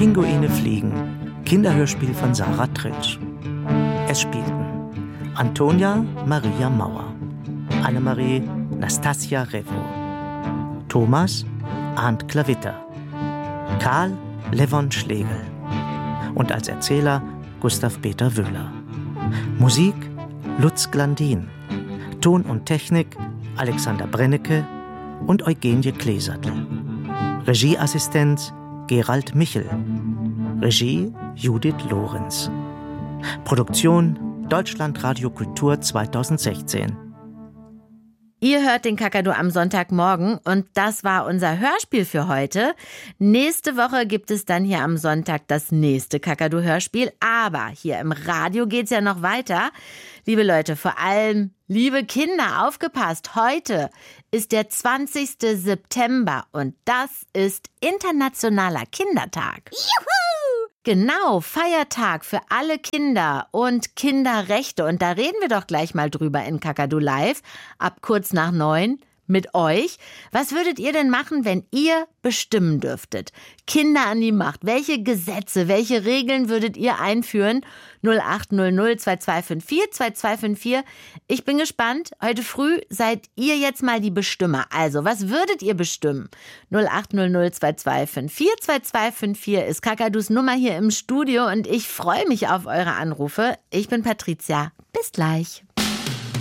Pinguine fliegen, Kinderhörspiel von Sarah Tritsch. Es spielten Antonia Maria Mauer, Annemarie Nastasia Revo, Thomas Arndt Klavitter, Karl Levon Schlegel und als Erzähler Gustav Peter Wöhler. Musik Lutz Glandin, Ton und Technik Alexander Brennecke und Eugenie Kleesattel. Regieassistenz Gerald Michel. Regie Judith Lorenz. Produktion Deutschlandradio Kultur 2016. Ihr hört den Kakadu am Sonntagmorgen und das war unser Hörspiel für heute. Nächste Woche gibt es dann hier am Sonntag das nächste Kakadu-Hörspiel. Aber hier im Radio geht's ja noch weiter. Liebe Leute, vor allem liebe Kinder, aufgepasst. Heute ist der 20. September und das ist Internationaler Kindertag. Juhu! Genau, Feiertag für alle Kinder und Kinderrechte. Und da reden wir doch gleich mal drüber in Kakadu Live, ab kurz nach 9 mit euch. Was würdet ihr denn machen, wenn ihr bestimmen dürftet? Kinder an die Macht. Welche Gesetze, welche Regeln würdet ihr einführen? 0800 2254 2254. Ich bin gespannt. Heute früh seid ihr jetzt mal die Bestimmer. Also, was würdet ihr bestimmen? 0800 2254 2254 ist Kakadus Nummer hier im Studio und ich freue mich auf eure Anrufe. Ich bin Patricia. Bis gleich.